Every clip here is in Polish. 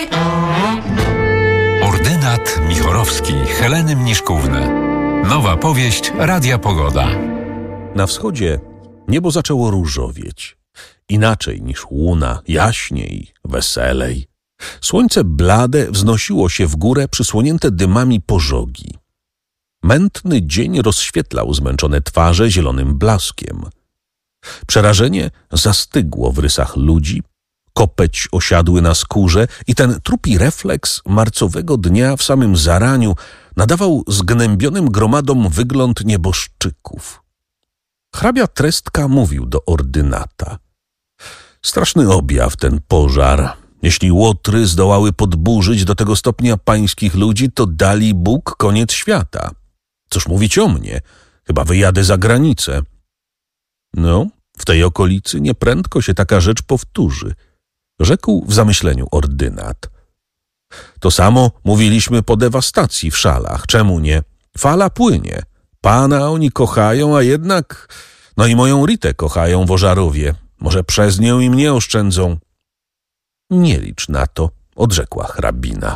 Ordynat Michorowski Heleny Mniszkówny. Nowa powieść Radia Pogoda. Na wschodzie niebo zaczęło różowieć. Inaczej niż łuna, jaśniej, weselej. Słońce blade wznosiło się w górę, przysłonięte dymami pożogi. Mętny dzień rozświetlał zmęczone twarze zielonym blaskiem. Przerażenie zastygło w rysach ludzi, kopeć osiadły na skórze i ten trupi refleks marcowego dnia w samym zaraniu nadawał zgnębionym gromadom wygląd nieboszczyków. Hrabia Trestka mówił do ordynata: straszny objaw ten pożar. Jeśli łotry zdołały podburzyć do tego stopnia pańskich ludzi, to dali Bóg koniec świata. Cóż mówić o mnie? Chyba wyjadę za granicę. No, w tej okolicy nieprędko się taka rzecz powtórzy, rzekł w zamyśleniu ordynat. To samo mówiliśmy po dewastacji w Szalach. Czemu nie? Fala płynie. Pana oni kochają, a jednak... No i moją Ritę kochają w Ożarowie. Może przez nią i mnie oszczędzą. Nie licz na to, odrzekła hrabina.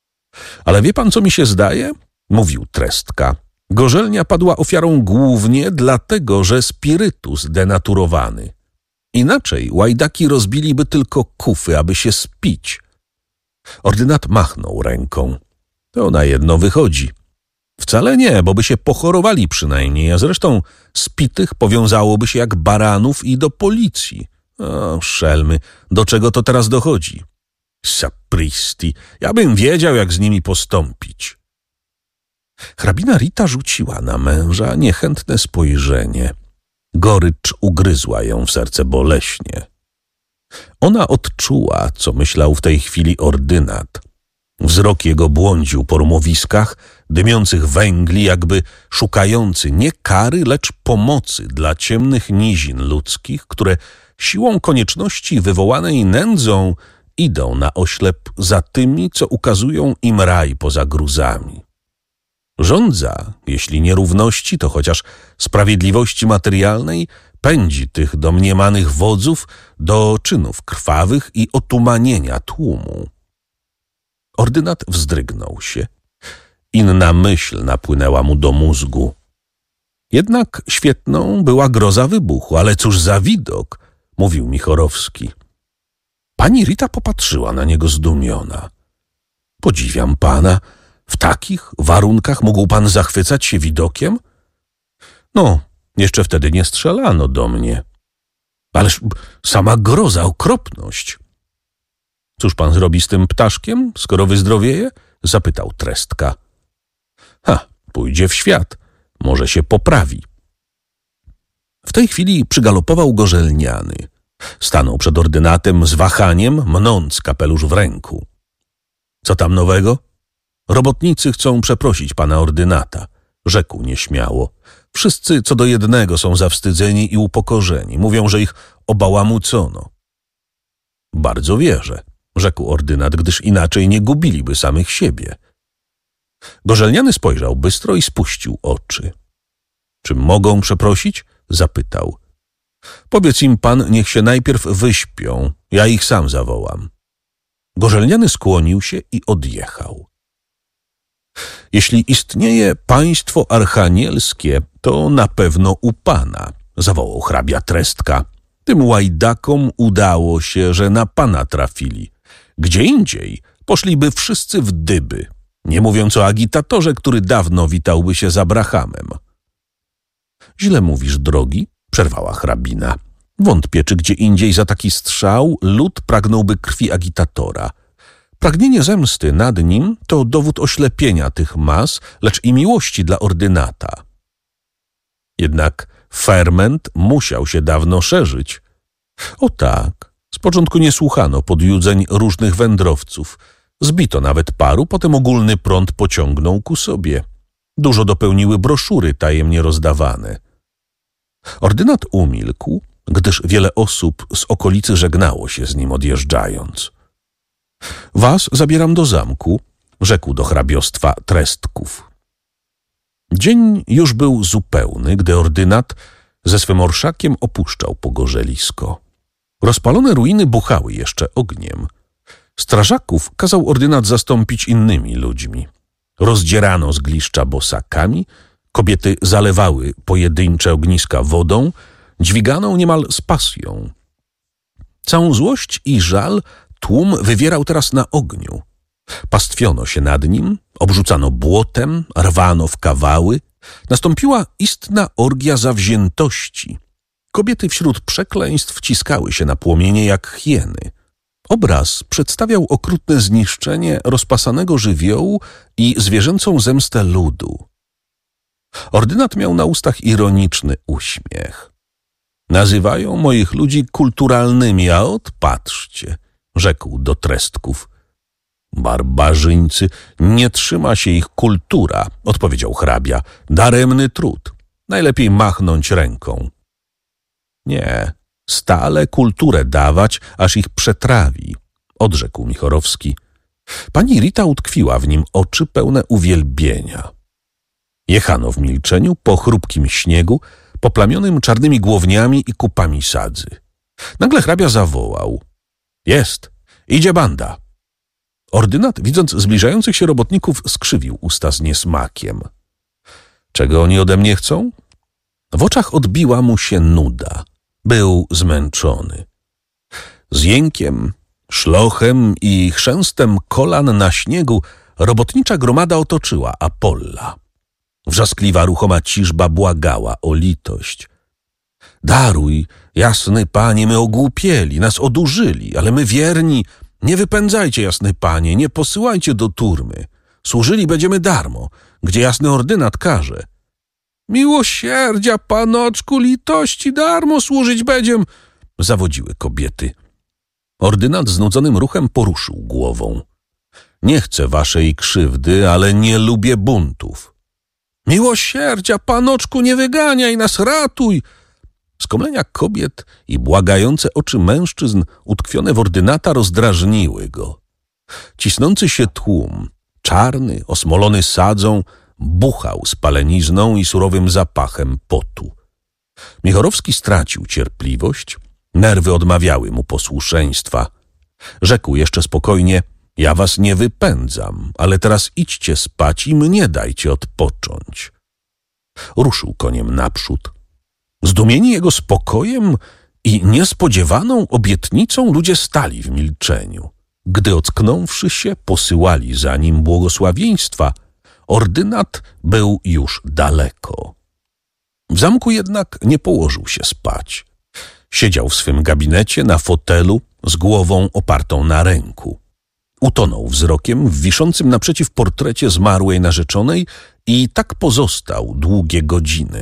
Ale wie pan, co mi się zdaje? Mówił Trestka. Gorzelnia padła ofiarą głównie dlatego, że spirytus denaturowany. Inaczej łajdaki rozbiliby tylko kufy, aby się spić. Ordynat machnął ręką. To na jedno wychodzi. Wcale nie, bo by się pochorowali przynajmniej, a zresztą spitych powiązałoby się jak baranów i do policji. O, szelmy, do czego to teraz dochodzi? Sapristi, ja bym wiedział, jak z nimi postąpić. Hrabina Rita rzuciła na męża niechętne spojrzenie. Gorycz ugryzła ją w serce boleśnie. Ona odczuła, co myślał w tej chwili ordynat. Wzrok jego błądził po rumowiskach, dymiących węgli, jakby szukający nie kary, lecz pomocy dla ciemnych nizin ludzkich, które siłą konieczności wywołanej nędzą idą na oślep za tymi, co ukazują im raj poza gruzami. Żądza, jeśli nierówności, to chociaż sprawiedliwości materialnej, pędzi tych domniemanych wodzów do czynów krwawych i otumanienia tłumu. Ordynat wzdrygnął się. Inna myśl napłynęła mu do mózgu. Jednak świetną była groza wybuchu, ale cóż za widok, mówił Michorowski. Pani Rita popatrzyła na niego zdumiona. Podziwiam pana. W takich warunkach mógł pan zachwycać się widokiem? No, jeszcze wtedy nie strzelano do mnie. Ależ sama groza, okropność. Cóż pan zrobi z tym ptaszkiem, skoro wyzdrowieje? Zapytał Trestka. Pójdzie w świat. Może się poprawi. W tej chwili przygalopował Gorzelniany. Stanął przed ordynatem z wahaniem, mnąc kapelusz w ręku. Co tam nowego? Robotnicy chcą przeprosić pana ordynata, rzekł nieśmiało. Wszyscy co do jednego są zawstydzeni i upokorzeni. Mówią, że ich obałamucono. Bardzo wierzę, rzekł ordynat, gdyż inaczej nie gubiliby samych siebie. Gorzelniany spojrzał bystro i spuścił oczy. Czy mogą przeprosić? Zapytał. Powiedz im pan, niech się najpierw wyśpią, ja ich sam zawołam. Gorzelniany skłonił się i odjechał. Jeśli istnieje państwo archanielskie, to na pewno u pana, zawołał hrabia Trestka. Tym łajdakom udało się, że na pana trafili. Gdzie indziej poszliby wszyscy w dyby, nie mówiąc o agitatorze, który dawno witałby się z Abrahamem. Źle mówisz, drogi, przerwała hrabina. Wątpię, czy gdzie indziej za taki strzał lud pragnąłby krwi agitatora. Pragnienie zemsty nad nim to dowód oślepienia tych mas, lecz i miłości dla ordynata. Jednak ferment musiał się dawno szerzyć. O tak, z początku nie słuchano podjudzeń różnych wędrowców. Zbito nawet paru, potem ogólny prąd pociągnął ku sobie. Dużo dopełniły broszury tajemnie rozdawane. Ordynat umilkł, gdyż wiele osób z okolicy żegnało się z nim odjeżdżając. Was zabieram do zamku, rzekł do hrabiostwa Trestków. Dzień już był zupełny, gdy ordynat ze swym orszakiem opuszczał pogorzelisko. Rozpalone ruiny buchały jeszcze ogniem. Strażaków kazał ordynat zastąpić innymi ludźmi. Rozdzierano zgliszcza bosakami, kobiety zalewały pojedyncze ogniska wodą, dźwiganą niemal z pasją. Całą złość i żal tłum wywierał teraz na ogniu. Pastwiono się nad nim, obrzucano błotem, rwano w kawały. Nastąpiła istna orgia zawziętości. Kobiety wśród przekleństw wciskały się na płomienie jak hieny. Obraz przedstawiał okrutne zniszczenie rozpasanego żywiołu i zwierzęcą zemstę ludu. Ordynat miał na ustach ironiczny uśmiech. Nazywają moich ludzi kulturalnymi, a ot patrzcie, rzekł do trestków. Barbarzyńcy, nie trzyma się ich kultura, odpowiedział hrabia. Daremny trud. Najlepiej machnąć ręką. Nie, stale kulturę dawać, aż ich przetrawi, odrzekł Michorowski. Pani Rita utkwiła w nim oczy pełne uwielbienia. Jechano w milczeniu po chrupkim śniegu, poplamionym czarnymi głowniami i kupami sadzy. Nagle hrabia zawołał. Jest, idzie banda. Ordynat, widząc zbliżających się robotników, skrzywił usta z niesmakiem. Czego oni ode mnie chcą? W oczach odbiła mu się nuda. Był zmęczony. Z jękiem, szlochem i chrzęstem kolan na śniegu robotnicza gromada otoczyła Apolla. Wrzaskliwa, ruchoma ciżba błagała o litość. Daruj, jasny panie, my ogłupieli, nas odurzyli, ale my wierni. Nie wypędzajcie, jasny panie, nie posyłajcie do turmy. Służyli będziemy darmo, gdzie jasny ordynat każe. Miłosierdzia, panoczku, litości, darmo służyć będziem, zawodziły kobiety. Ordynat znudzonym ruchem poruszył głową. Nie chcę waszej krzywdy, ale nie lubię buntów. Miłosierdzia, panoczku, nie wyganiaj nas, ratuj! Skomlenia kobiet i błagające oczy mężczyzn utkwione w ordynata rozdrażniły go. Cisnący się tłum, czarny, osmolony sadzą, buchał spalenizną i surowym zapachem potu. Michorowski stracił cierpliwość, nerwy odmawiały mu posłuszeństwa. Rzekł jeszcze spokojnie, ja was nie wypędzam, ale teraz idźcie spać i mnie dajcie odpocząć. Ruszył koniem naprzód. Zdumieni jego spokojem i niespodziewaną obietnicą ludzie stali w milczeniu. Gdy ocknąwszy się, posyłali za nim błogosławieństwa, ordynat był już daleko. W zamku jednak nie położył się spać. Siedział w swym gabinecie na fotelu z głową opartą na ręku. Utonął wzrokiem w wiszącym naprzeciw portrecie zmarłej narzeczonej i tak pozostał długie godziny.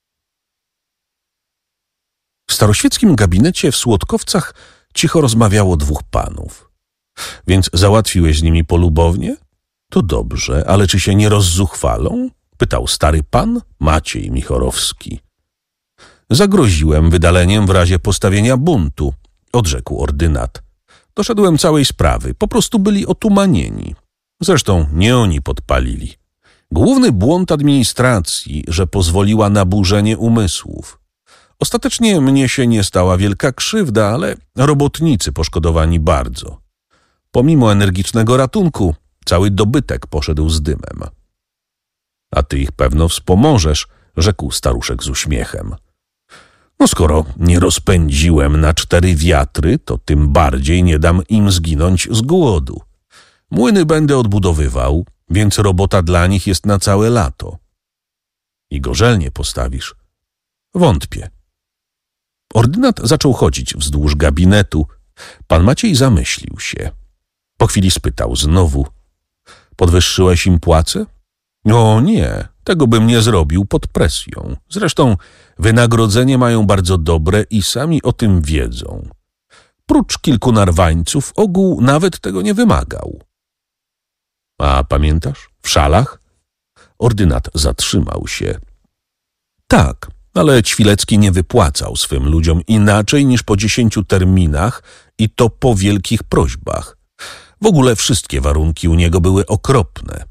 W staroświeckim gabinecie w Słodkowcach cicho rozmawiało dwóch panów. Więc załatwiłeś z nimi polubownie? To dobrze, ale czy się nie rozzuchwalą? Pytał stary pan Maciej Michorowski. Zagroziłem wydaleniem w razie postawienia buntu, odrzekł ordynat. Doszedłem całej sprawy, po prostu byli otumanieni. Zresztą nie oni podpalili. Główny błąd administracji, że pozwoliła na burzenie umysłów. Ostatecznie mnie się nie stała wielka krzywda, ale robotnicy poszkodowani bardzo. Pomimo energicznego ratunku, cały dobytek poszedł z dymem. A ty ich pewno wspomożesz, rzekł staruszek z uśmiechem. No skoro nie rozpędziłem na 4 wiatry, to tym bardziej nie dam im zginąć z głodu. Młyny będę odbudowywał, więc robota dla nich jest na całe lato. I gorzelnie postawisz? Wątpię. Ordynat zaczął chodzić wzdłuż gabinetu. Pan Maciej zamyślił się. Po chwili spytał znowu. Podwyższyłeś im płacę? O nie, tego bym nie zrobił pod presją. Zresztą wynagrodzenie mają bardzo dobre i sami o tym wiedzą. Prócz kilku narwańców ogół nawet tego nie wymagał. A pamiętasz? W Szalach? Ordynat zatrzymał się. Tak, ale Ćwilecki nie wypłacał swym ludziom inaczej niż po 10 terminach i to po wielkich prośbach. W ogóle wszystkie warunki u niego były okropne.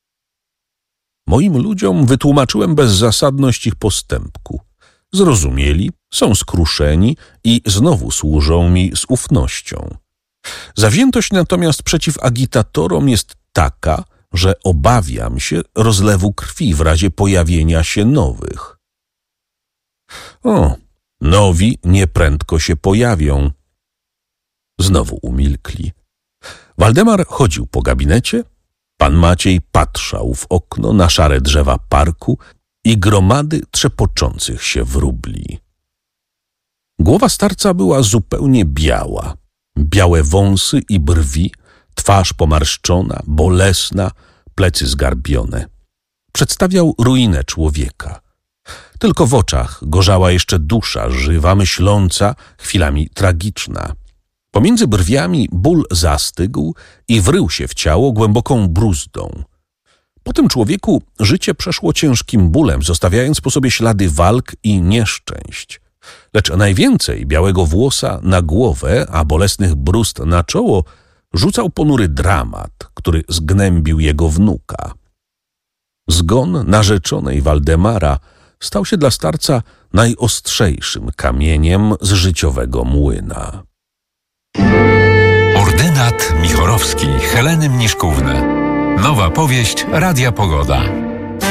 Moim ludziom wytłumaczyłem bezzasadność ich postępku. Zrozumieli, są skruszeni i znowu służą mi z ufnością. Zawziętość natomiast przeciw agitatorom jest taka, że obawiam się rozlewu krwi w razie pojawienia się nowych. O, nowi nieprędko się pojawią. Znowu umilkli. Waldemar chodził po gabinecie, pan Maciej patrzał w okno na szare drzewa parku i gromady trzepoczących się wróbli. Głowa starca była zupełnie biała. Białe wąsy i brwi, twarz pomarszczona, bolesna, plecy zgarbione. Przedstawiał ruinę człowieka. Tylko w oczach gorzała jeszcze dusza żywa, myśląca, chwilami tragiczna. Pomiędzy brwiami ból zastygł i wrył się w ciało głęboką bruzdą. Po tym człowieku życie przeszło ciężkim bólem, zostawiając po sobie ślady walk i nieszczęść. Lecz najwięcej białego włosa na głowę, a bolesnych bruzd na czoło rzucał ponury dramat, który zgnębił jego wnuka. Zgon narzeczonej Waldemara stał się dla starca najostrzejszym kamieniem z życiowego młyna. Ordynat Michorowski Heleny Mniszkówny. Nowa powieść Radia Pogoda.